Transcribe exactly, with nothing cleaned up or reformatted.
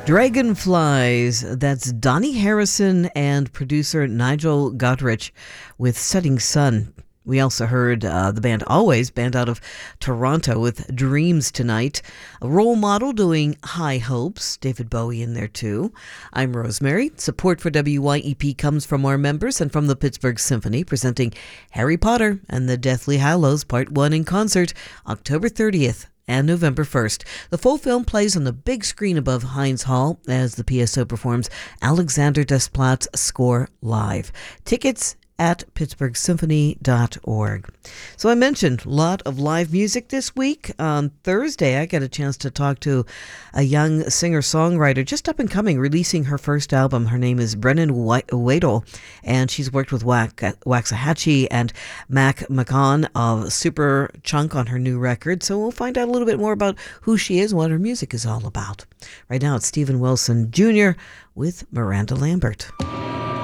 Dragonflies, that's Donnie Harrison and producer Nigel Godrich with Setting Sun. We also heard uh, the band Always, band out of Toronto, with Dreams Tonight. A Role Model doing High Hopes, David Bowie in there too. I'm Rosemary. Support for W Y E P comes from our members and from the Pittsburgh Symphony, presenting Harry Potter and the Deathly Hallows Part one in concert October thirtieth and November first. The full film plays on the big screen above Heinz Hall as the P S O performs Alexander Desplat's score live. Tickets at pittsburgh symphony dot org. So I mentioned a lot of live music this week. On Thursday, I got a chance to talk to a young singer-songwriter, just up and coming, releasing her first album. Her name is Brennan Wadle, and she's worked with Waxahachie and Mac McCon of Super Chunk on her new record. So we'll find out a little bit more about who she is and what her music is all about. Right now, it's Steven Wilson Junior with Miranda Lambert.